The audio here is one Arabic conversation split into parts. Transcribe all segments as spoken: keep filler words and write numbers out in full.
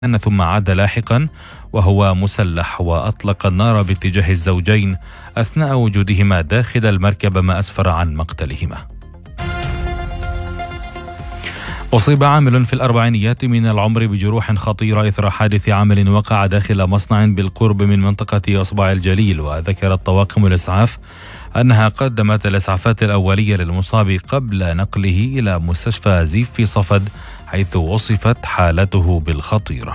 ثم عاد لاحقا وهو مسلح وأطلق النار باتجاه الزوجين أثناء وجودهما داخل المركب، ما أسفر عن مقتلهما. أصيب عامل في الأربعينيات من العمر بجروح خطيرة إثر حادث عمل وقع داخل مصنع بالقرب من منطقة أصبع الجليل. وذكرت طواقم الإسعاف أنها قدمت الإسعافات الأولية للمصاب قبل نقله إلى مستشفى زيف في صفد، حيث وصفت حالته بالخطيرة.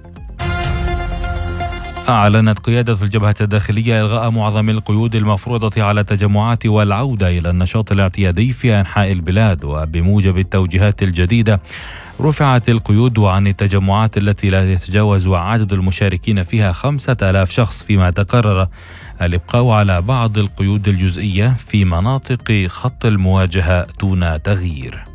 أعلنت قيادة الجبهة الداخلية إلغاء معظم القيود المفروضة على التجمعات والعودة إلى النشاط الاعتيادي في أنحاء البلاد. وبموجب التوجيهات الجديدة رفعت القيود عن التجمعات التي لا يتجاوز عدد المشاركين فيها خمسة آلاف شخص، فيما تقرر الإبقاء على بعض القيود الجزئية في مناطق خط المواجهة دون تغيير.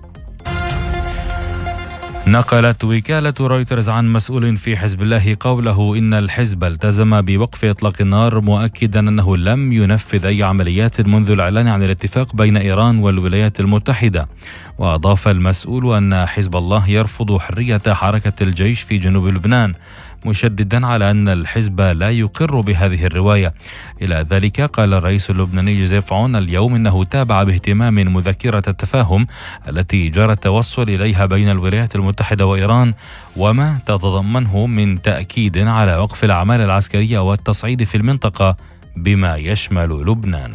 نقلت وكالة رويترز عن مسؤول في حزب الله قوله إن الحزب التزم بوقف إطلاق النار، مؤكدا أنه لم ينفذ أي عمليات منذ الإعلان عن الاتفاق بين إيران والولايات المتحدة. وأضاف المسؤول أن حزب الله يرفض حرية حركة الجيش في جنوب لبنان، مشددا على أن الحزب لا يقر بهذه الرواية. إلى ذلك قال الرئيس اللبناني جوزيف عون اليوم إنه تابع باهتمام مذكرة التفاهم التي جرى التوصل إليها بين الولايات المتحدة وإيران، وما تتضمنه من تأكيد على وقف الأعمال العسكرية والتصعيد في المنطقة بما يشمل لبنان.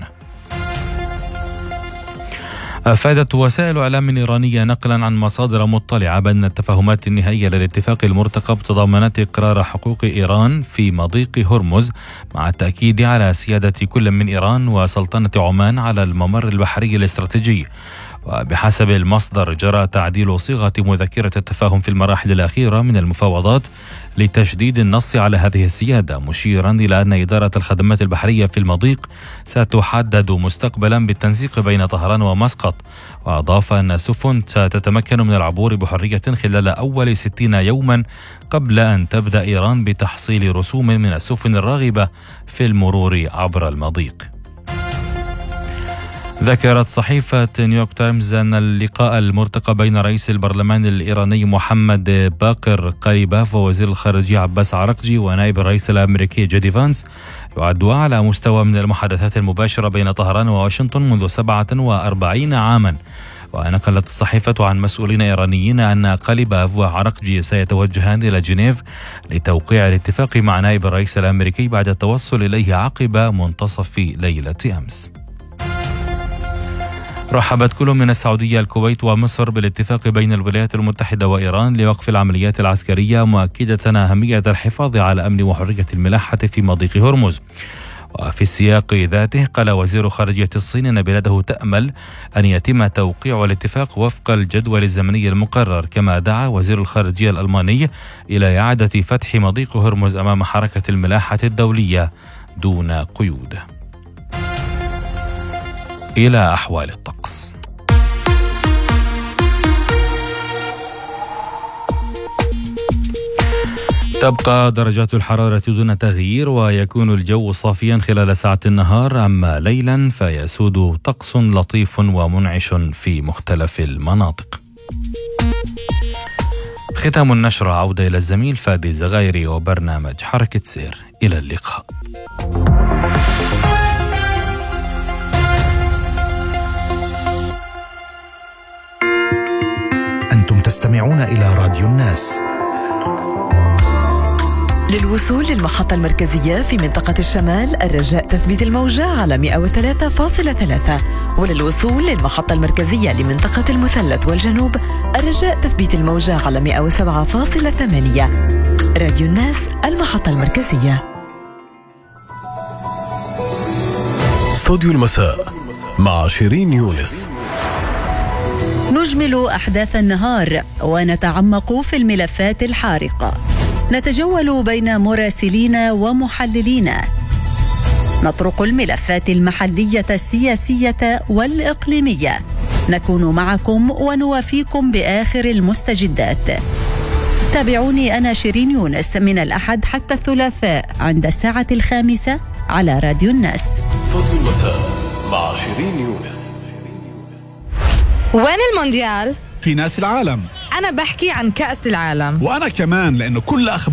أفادت وسائل إعلام إيرانية نقلا عن مصادر مطلعة بأن التفاهمات النهائية للاتفاق المرتقب تضمنت إقرار حقوق إيران في مضيق هرمز، مع التأكيد على سيادة كل من إيران وسلطنة عمان على الممر البحري الاستراتيجي. وبحسب المصدر جرى تعديل صيغة مذكرة التفاهم في المراحل الأخيرة من المفاوضات لتشديد النص على هذه السيادة، مشيرا إلى أن إدارة الخدمات البحرية في المضيق ستحدد مستقبلا بالتنسيق بين طهران ومسقط. وأضاف أن السفن ستتمكن من العبور بحرية خلال أول ستين يوما قبل أن تبدأ إيران بتحصيل رسوم من السفن الراغبة في المرور عبر المضيق. ذكرت صحيفة نيويورك تايمز أن اللقاء المرتقب بين رئيس البرلمان الإيراني محمد باقر قليباف ووزير الخارجية عباس عراقجي ونائب الرئيس الأمريكي جي دي فانس يعد أعلى مستوى من المحادثات المباشرة بين طهران وواشنطن منذ سبعة وأربعين عاما. ونقلت الصحيفة عن مسؤولين إيرانيين أن قليباف وعراقجي سيتوجهان إلى جنيف لتوقيع الاتفاق مع نائب الرئيس الأمريكي بعد التوصل إليه عقب منتصف ليلة أمس. رحبت كل من السعودية، الكويت ومصر بالاتفاق بين الولايات المتحدة وإيران لوقف العمليات العسكرية، مؤكدة أهمية الحفاظ على أمن وحرية الملاحة في مضيق هرمز. وفي السياق ذاته قال وزير خارجية الصين أن بلاده تأمل أن يتم توقيع الاتفاق وفق الجدول الزمني المقرر. كما دعا وزير الخارجية الألماني إلى إعادة فتح مضيق هرمز أمام حركة الملاحة الدولية دون قيود. إلى أحوال الطقس. تبقى درجات الحرارة دون تغيير، ويكون الجو صافيا خلال ساعة النهار، أما ليلا فيسود طقس لطيف ومنعش في مختلف المناطق. ختام النشرة، عودة إلى الزميل فادي زغايري وبرنامج حركة سير. إلى اللقاء. أنتم تستمعون إلى راديو الناس. للوصول للمحطة المركزية في منطقة الشمال، الرجاء تثبيت الموجة على مئة وثلاثة فاصلة ثلاثة، وللوصول للمحطة المركزية لمنطقة المثلث والجنوب، الرجاء تثبيت الموجة على مئة وسبعة فاصلة ثمانية. راديو الناس، المحطة المركزية. استوديو المساء مع شيرين يونس. نجمل أحداث النهار ونتعمق في الملفات الحارقة، نتجول بين مراسلين ومحللين، نطرق الملفات المحلية السياسية والإقليمية، نكون معكم ونوافيكم بآخر المستجدات. تابعوني أنا شيرين يونس من الأحد حتى الثلاثاء عند الساعة الخامسة على راديو الناس. استوديو المساء مع شيرين يونس. وين المونديال؟ في ناس العالم. أنا بحكي عن كأس العالم. وأنا كمان، لأنه كل أخبار